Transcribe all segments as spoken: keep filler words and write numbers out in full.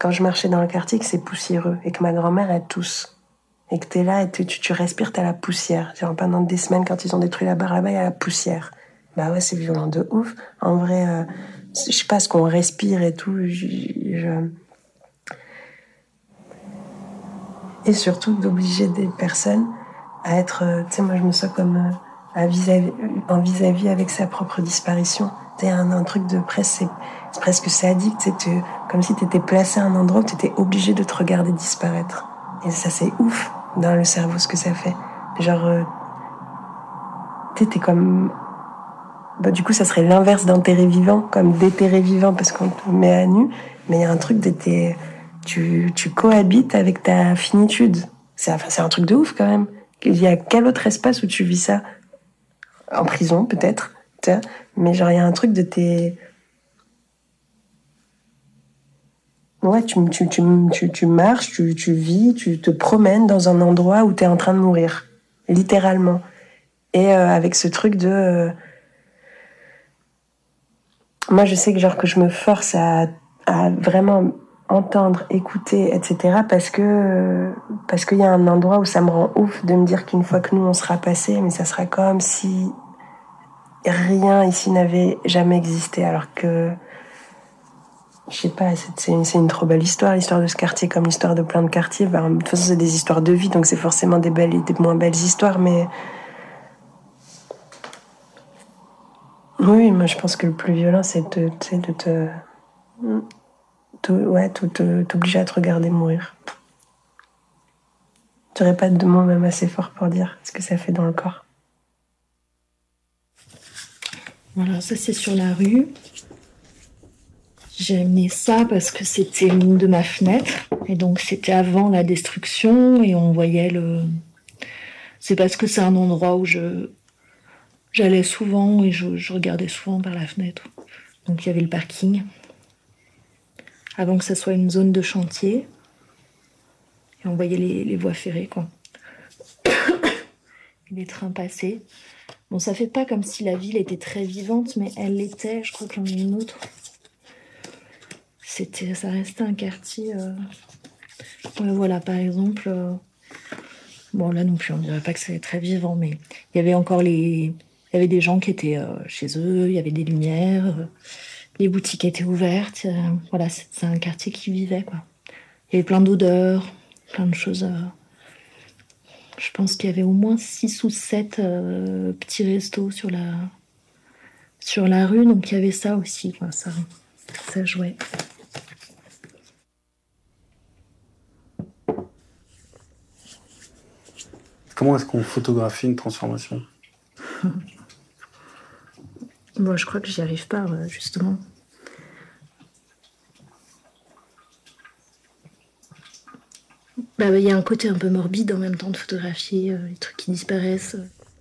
quand je marchais dans le quartier, que c'est poussiéreux et que ma grand-mère, elle tousse. Et que t'es là et tu, tu respires, t'as la poussière. Genre pendant des semaines, quand ils ont détruit la barre là-bas, il y a la poussière. Bah ouais, c'est violent de ouf. En vrai, euh, je sais pas ce qu'on respire et tout. Je, je... Et surtout d'obliger des personnes à être... Euh, tu sais, moi je me sens comme euh, à vis-à-vis, en vis-à-vis avec sa propre disparition. Tu sais, un, un truc de presse, c'est, c'est presque sadique. Tu sais, tu, comme si t'étais placé à un endroit où t'étais obligé de te regarder disparaître. Et ça, c'est ouf dans le cerveau ce que ça fait. Genre, euh, tu sais, t'es comme... Bah, du coup, ça serait l'inverse d'enterrer vivant, comme déterrer vivant, parce qu'on te met à nu. Mais il y a un truc de tes... Tu, tu cohabites avec ta finitude. C'est, enfin, c'est un truc de ouf, quand même. Il y a quel autre espace où tu vis ça? En prison, peut-être. T'sais. Mais genre, il y a un truc de tes... Ouais, tu, tu, tu, tu, tu marches, tu, tu vis, tu te promènes dans un endroit où t'es en train de mourir. Littéralement. Et euh, avec ce truc de... Euh, moi, je sais que genre que je me force à, à vraiment entendre, écouter, et cetera. Parce que parce qu'il y a un endroit où ça me rend ouf de me dire qu'une fois que nous on sera passé, mais ça sera comme si rien ici n'avait jamais existé. Alors que je sais pas, c'est, c'est, une, c'est une trop belle histoire, l'histoire de ce quartier comme l'histoire de plein de quartiers. Ben, de toute façon, c'est des histoires de vie, donc c'est forcément des belles et des moins belles histoires, mais oui, moi je pense que le plus violent, c'est de, c'est de te... te ouais, te, te, t'obliger à te regarder mourir. J'aurais pas de mots même assez forts pour dire ce que ça fait dans le corps. Voilà, ça c'est sur la rue. J'ai amené ça parce que c'était une de ma fenêtre. Et donc c'était avant la destruction et on voyait le... C'est parce que c'est un endroit où je... J'allais souvent et je, je regardais souvent par la fenêtre. Donc il y avait le parking. Avant que ça soit une zone de chantier. Et on voyait les, les voies ferrées, quoi. Les trains passaient. Bon, ça fait pas comme si la ville était très vivante, mais elle l'était. Je crois qu'il y en a une autre. C'était, ça restait un quartier... Euh... Ouais, voilà, par exemple... Euh... Bon, là non plus, on dirait pas que c'est très vivant, mais il y avait encore les... Il y avait des gens qui étaient euh, chez eux, il y avait des lumières, euh, les boutiques étaient ouvertes. Euh, voilà, c'est, c'est un quartier qui vivait, quoi. Il y avait plein d'odeurs, plein de choses... Euh... Je pense qu'il y avait au moins six ou sept euh, petits restos sur la, sur la rue, donc il y avait ça aussi, quoi, ça, ça jouait. Comment est-ce qu'on photographie une transformation? Bon, je crois que j'y arrive pas, justement. Bah, il y a un côté un peu morbide en même temps de photographier euh, les trucs qui disparaissent.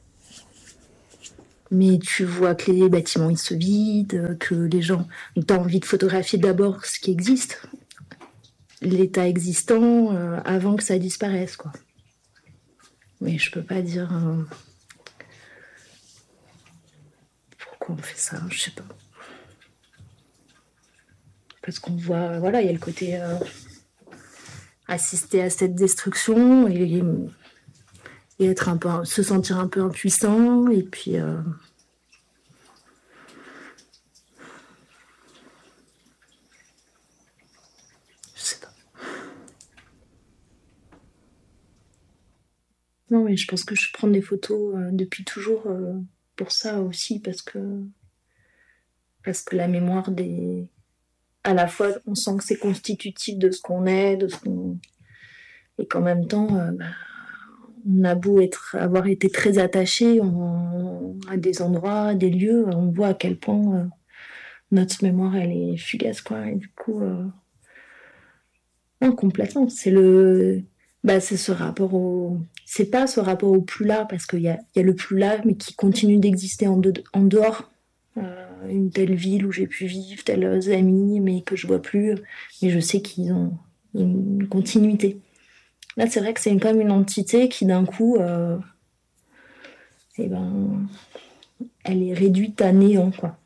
Mais tu vois que les bâtiments ils se vident, que les gens... Donc t'as envie de photographier d'abord ce qui existe, l'état existant, euh, avant que ça disparaisse, quoi. Mais je peux pas dire... Euh... Pourquoi on fait ça, je sais pas. Parce qu'on voit... Voilà, il y a le côté... Euh... assister à cette destruction et, et être un peu, se sentir un peu impuissant et puis euh... je sais pas. Non, mais je pense que je prends des photos euh, depuis toujours euh, pour ça aussi, parce que parce que la mémoire des... À la fois, on sent que c'est constitutif de ce qu'on est, de ce qu'on... Et qu'en même temps, euh, bah, on a beau être, avoir été très attaché on, à des endroits, à des lieux, on voit à quel point euh, notre mémoire, elle est fugace, quoi. Et du coup, euh... non, complètement. C'est le... Bah, c'est ce rapport au... C'est pas ce rapport au plus là, parce qu'il y a, y a le plus là, mais qui continue d'exister en, de... en dehors. Euh, une telle ville où j'ai pu vivre, tels amis, mais que je vois plus. Mais je sais qu'ils ont une continuité. Là, c'est vrai que c'est comme une entité qui, d'un coup, euh... eh ben... elle est réduite à néant, quoi.